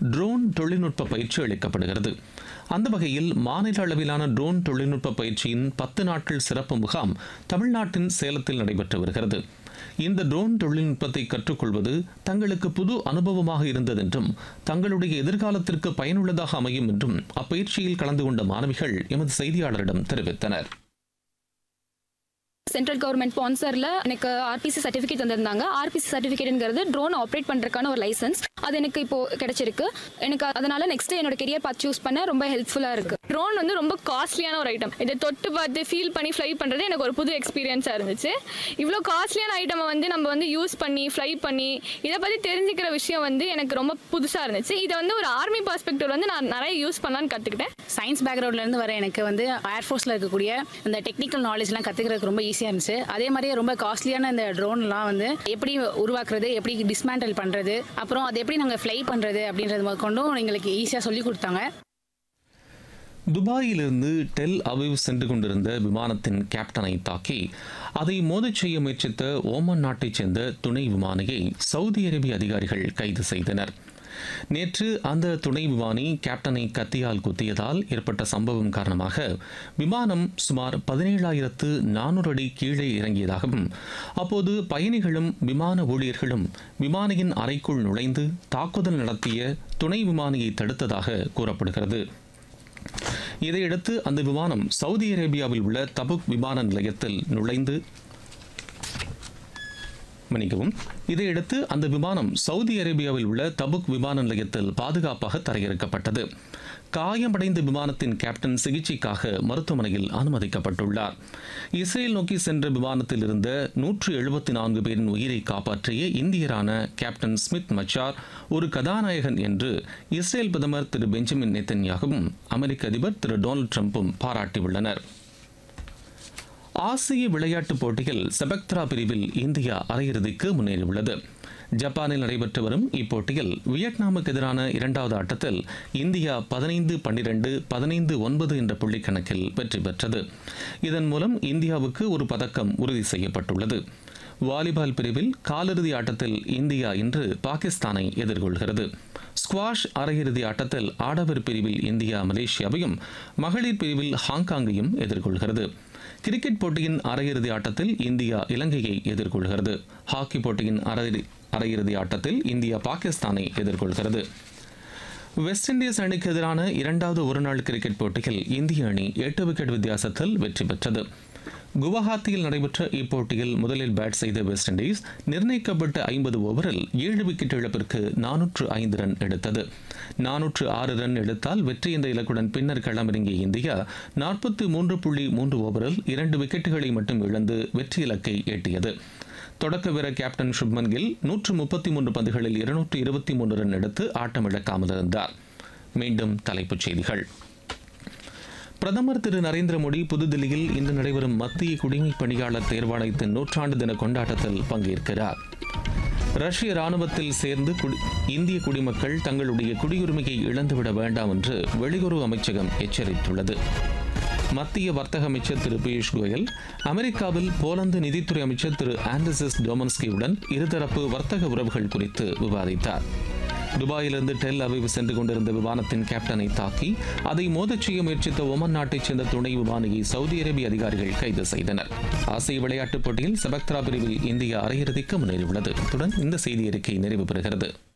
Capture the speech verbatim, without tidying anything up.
Drone தொழில்நுட்ப பயிற்சி அளிக்கப்படுகிறது. அந்த வகையில் மாநில அளவிலான ட்ரோன் தொழில்நுட்ப பயிற்சியின் பத்து நாட்கள் சிறப்பு முகாம் தமிழ்நாட்டின் சேலத்தில் நடைபெற்று வருகிறது. இந்த ட்ரோன் தொழில்நுட்பத்தை கற்றுக்கொள்வது தங்களுக்கு புது அனுபவமாக இருந்ததென்றும் தங்களுடைய எதிர்காலத்திற்கு பயனுள்ளதாக அமையும் என்றும் அப்பயிற்சியில் கலந்து கொண்ட மாணவிகள் எமது செய்தியாளரிடம் தெரிவித்தனர். சென்ட்ரல் கவர்மெண்ட் ஸ்பான்சர்ல எனக்கு RBC certificate தந்திருந்தாங்க. RBC சர்டிஃபிகேட்ங்கிறது drone operate பண்றதுக்கான ஒரு லைசன்ஸ். அது எனக்கு இப்போ கிடைச்சிருக்கு. எனக்கு அதனால நெக்ஸ்ட் என்னோட கெரியர் பாத் சூஸ் பண்ண ரொம்ப ஹெல்ப்ஃபுல்லா இருக்கு. ட்ரோன் வந்து ரொம்ப காஸ்ட்லியான ஒரு ஐட்டம். இதை தொட்டு பார்த்து ஃபீல் பண்ணி ஃப்ளை பண்றது எனக்கு ஒரு புது எக்ஸ்பீரியன்ஸா இருந்துச்சு. இவ்வளோ காஸ்ட்லியான ஐட்டமை வந்து நம்ம வந்து யூஸ் பண்ணி ஃப்ளை பண்ணி இதை பத்தி தெரிஞ்சுக்கிற விஷயம் வந்து எனக்கு ரொம்ப புதுசா இருந்துச்சு. இதை வந்து ஒரு ஆர்மி பெர்ஸ்பெக்டிவ் வந்து நான் நிறைய யூஸ் பண்ணலான்னு கத்துக்கிட்டேன். சயின்ஸ் பேக்ரவுண்ட்ல இருந்து வர எனக்கு வந்து ஏர்ஃபோர்ஸ்ல இருக்கக்கூடிய இந்த டெக்னிக்கல் நாலேஜ்லாம் கத்துக்கிறதுக்கு ரொம்ப ஈஸியா இருந்துச்சு. அதே மாதிரியே ரொம்ப காஸ்ட்லியான இந்த ட்ரோன்லாம் வந்து எப்படி உருவாக்குறது, எப்படி டிஸ்மேண்டல் பண்றது, அப்புறம் அது எப்படி நாங்கள் ஃப்ளை பண்றது அப்படின்றது கொண்டும் எங்களுக்கு ஈஸியா சொல்லி கொடுத்தாங்க. துபாயிலிருந்து டெல் அவிவ் சென்று கொண்டிருந்த விமானத்தின் கேப்டனை தாக்கி அதை மோதச் செய்ய முயற்சித்த ஓமன் நாட்டைச் சேர்ந்த துணை விமானியை சவுதி அரேபிய அதிகாரிகள் கைது செய்தனர். நேற்று அந்த துணை விமானி கேப்டனை கத்தியால் குத்தியதால் ஏற்பட்ட சம்பவம் காரணமாக விமானம் சுமார் பதினேழாயிரத்து நானூறு அடி கீழே இறங்கியதாகவும் அப்போது பயணிகளும் விமான ஊழியர்களும் விமானியின் அறைக்குள் நுழைந்து தாக்குதல் நடத்திய துணை விமானியை தடுத்ததாக கூறப்படுகிறது. இதையடுத்து அந்த விமானம் சவுதி அரேபியாவில் உள்ள தபுக் விமான நிலையத்தில் நுழைந்து மன்னிக்கவும் இதையடுத்து அந்த விமானம் சவுதி அரேபியாவில் உள்ள தபுக் விமான நிலையத்தில் பாதுகாப்பாக தரையிறக்கப்பட்டது. காயமடைந்த விமானத்தின் கேப்டன் சிகிச்சைக்காக மருத்துவமனையில் அனுமதிக்கப்பட்டுள்ளார். இஸ்ரேல் நோக்கி சென்ற விமானத்தில் இருந்த நூற்று எழுபத்தி நான்கு பேரின் உயிரை காப்பாற்றிய இந்தியரான கேப்டன் ஸ்மித் மச்சார் ஒரு கதாநாயகன் என்று இஸ்ரேல் பிரதமர் திரு பெஞ்சமின் நேத்தன்யாகவும் அமெரிக்க அதிபர் திரு டொனால்டு டிரம்பும் பாராட்டியுள்ளனர். ஆசிய விளையாட்டுப் போட்டியில் செபக்த்ரா பிரிவில் இந்தியா அரையிறுதிக்கு முன்னேறியுள்ளது. ஜப்பானில் நடைபெற்று வரும் இப்போட்டியில் வியட்நாமுக்கு எதிரான இரண்டாவது ஆட்டத்தில் இந்தியா பதினைந்து பன்னிரண்டு பதினைந்து ஒன்பது என்ற புள்ளிக்கணக்கில் வெற்றி பெற்றது. இதன் மூலம் இந்தியாவுக்கு ஒரு பதக்கம் உறுதி செய்யப்பட்டுள்ளது. வாலிபால் பிரிவில் காலிறுதி ஆட்டத்தில் இந்தியா இன்று பாகிஸ்தானை எதிர்கொள்கிறது. ஸ்குவாஷ் அரையிறுதி ஆட்டத்தில் ஆடவர் பிரிவில் இந்தியா மலேசியாவையும் மகளிர் பிரிவில் ஹாங்காங்கையும் எதிர்கொள்கிறது. கிரிக்கெட் போட்டியின் அரையிறுதி ஆட்டத்தில் இந்தியா இலங்கையை எதிர்கொள்கிறது. ஹாக்கி போட்டியின் அரையிறுதி ஆட்டத்தில் இந்தியா பாகிஸ்தானை எதிர்கொள்கிறது. வெஸ்ட் இண்டீஸ் அணிக்கு எதிரான இரண்டாவது ஒருநாள் கிரிக்கெட் போட்டியில் இந்திய அணி எட்டு விக்கெட் வித்தியாசத்தில் வெற்றி பெற்றது. குவஹாத்தியில் நடைபெற்ற இப்போட்டியில் முதலில் பேட் செய்த வெஸ்ட் இண்டீஸ் நிர்ணயிக்கப்பட்ட ஐம்பது ஓவரில் ஏழு விக்கெட் இழப்பிற்கு நானூற்று ஐந்து ரன் எடுத்தது. நானூற்று ஆறு ரன் எடுத்தால் வெற்றி என்ற இலக்குடன் பின்னர் களமிறங்கிய இந்தியா நாற்பத்தி மூன்று புள்ளி மூன்று ஓவரில் இரண்டு விக்கெட்டுகளை மட்டும் இழந்து வெற்றி இலக்கை எட்டியது. தொடக்க வீரர் கேப்டன் சுப்மன் கில் நூற்று முப்பத்தி மூன்று பந்துகளில் இருநூற்று இருபத்தி மூன்று ரன் எடுத்து ஆட்டமிழக்காமல் இருந்தார். மீண்டும் தலைப்புச் செய்திகள். பிரதமர் திரு நரேந்திர மோடி புதுதில்லியில் இன்று நடைபெறும் மத்திய குடிமைப் பணியாளர் தேர்வாணையத்தின் நூற்றாண்டு தின கொண்டாட்டத்தில் பங்கேற்கிறார். ரஷ்ய ராணுவத்தில் சேர்ந்து இந்திய குடிமக்கள் தங்களுடைய குடியுரிமையை இழந்துவிட வேண்டாம் என்று வெளியுறவு அமைச்சகம் எச்சரித்துள்ளது. மத்திய வர்த்தக அமைச்சர் திரு பியூஷ் கோயல் அமெரிக்காவில் போலந்து நிதித்துறை அமைச்சர் திரு ஆண்டர்சஸ் டோமன்ஸ்கியுடன் இருதரப்பு வர்த்தக உறவுகள் குறித்து விவாதித்தார். துபாயிலிருந்து டெல் அவிவ் சென்று கொண்டிருந்த விமானத்தின் கேப்டனை தாக்கி அதை மோதச் செய்ய முயற்சித்த ஒமன் நாட்டைச் சேர்ந்த துணை விமானியை சவுதி அரேபிய அதிகாரிகள் கைது செய்தனர். ஆசிய விளையாட்டுப் போட்டியில் செபக்த்ரா பிரிவில் இந்தியா அரையிறுதிக்கு முன்னேறியுள்ளது. இத்துடன் இந்த செய்தி அறிக்கை நிறைவு பெறுகிறது.